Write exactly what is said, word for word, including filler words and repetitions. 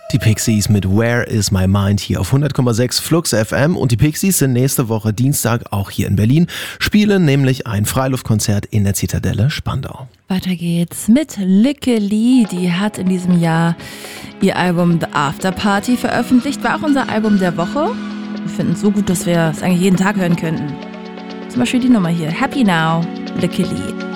Die Pixies mit Where is my mind hier auf hundert Komma sechs Flux F M und die Pixies sind nächste Woche Dienstag auch hier in Berlin, spielen nämlich ein Freiluftkonzert in der Zitadelle Spandau. Weiter geht's mit Lykke Li, die hat in diesem Jahr ihr Album The After Party veröffentlicht, war auch unser Album der Woche. Wir finden es so gut, dass wir es eigentlich jeden Tag hören könnten. Zum Beispiel die Nummer hier, Happy Now, Lykke Li.